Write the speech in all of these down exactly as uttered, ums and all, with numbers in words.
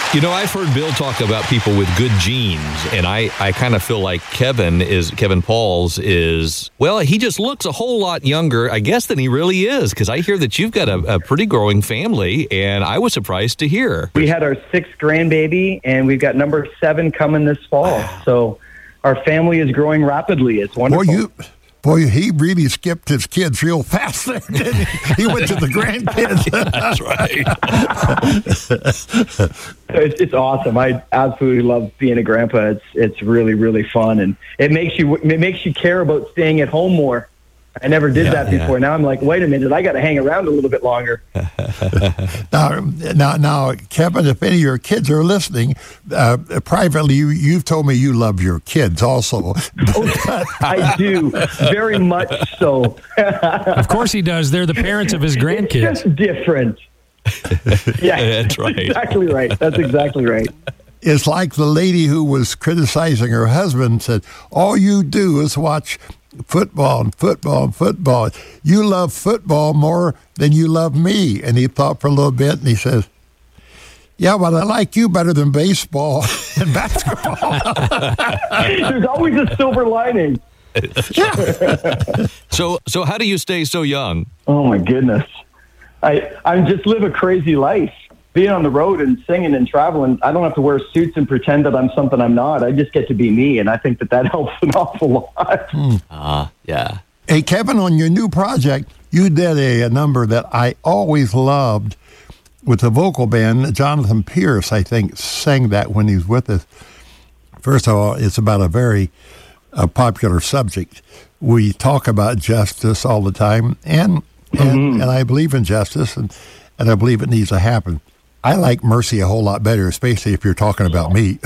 You know, I've heard Bill talk about people with good genes, and I, I kind of feel like Kevin is Kevin Pauls is, well, he just looks a whole lot younger, I guess, than he really is, because I hear that you've got a, a pretty growing family, and I was surprised to hear. We had our sixth grandbaby, and we've got number seven coming this fall. So our family is growing rapidly. It's wonderful. Boy, you, boy, he really skipped his kids real fast there, didn't he? He went to the grandkids. That's right. It's, it's awesome. I absolutely love being a grandpa. It's it's really, really fun, and it makes you it makes you care about staying at home more. I never did yeah, that before. Yeah. Now I'm like, wait a minute, I got to hang around a little bit longer. now, now, now, Kevin, if any of your kids are listening, uh, privately, you, you've told me you love your kids also. Oh, I do, very much so. Of course he does. They're the parents of his grandkids. It's just different. Yeah, that's right. Exactly right. That's exactly right. It's like the lady who was criticizing her husband said, all you do is watch football and football and football. You love football more than you love me. And he thought for a little bit, and he says, yeah, but I like you better than baseball and basketball. There's always a silver lining. so, so how do you stay so young? Oh, my goodness. I I just live a crazy life. Being on the road and singing and traveling, I don't have to wear suits and pretend that I'm something I'm not. I just get to be me, and I think that that helps an awful lot. Hmm. Uh, yeah. Hey, Kevin, on your new project, you did a, a number that I always loved with the vocal band. Jonathan Pierce, I think, sang that when he was with us. First of all, it's about a very uh, popular subject. We talk about justice all the time, and and, mm-hmm. and I believe in justice, and, and I believe it needs to happen. I like mercy a whole lot better, especially if you're talking about me.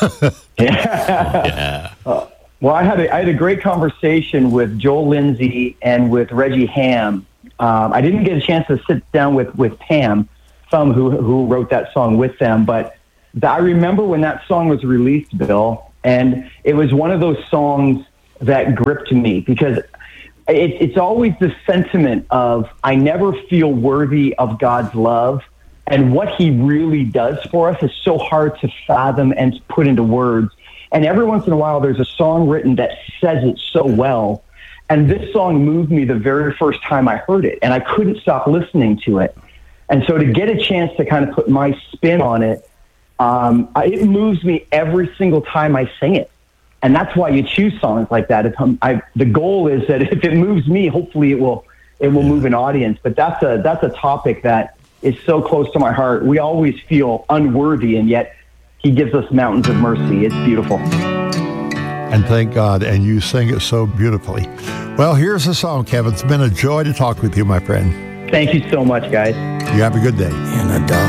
yeah. Uh, well, I had a, I had a great conversation with Joel Lindsay and with Reggie Ham. Um, I didn't get a chance to sit down with, with Pam, some who who wrote that song with them, but the, I remember when that song was released, Bill, and it was one of those songs that gripped me because it, it's always the sentiment of I never feel worthy of God's love. And what he really does for us is so hard to fathom and to put into words. And every once in a while, there's a song written that says it so well. And this song moved me the very first time I heard it, and I couldn't stop listening to it. And so to get a chance to kind of put my spin on it, um, it moves me every single time I sing it. And that's why you choose songs like that. It's, um, I, the goal is that if it moves me, hopefully it will it will move an audience. But that's a that's a topic that is so close to my heart. We always feel unworthy, and yet he gives us mountains of mercy. It's beautiful. And thank God, and you sing it so beautifully. Well, here's the song, Kevin. It's been a joy to talk with you, my friend. Thank you so much, guys. You have a good day. In a dark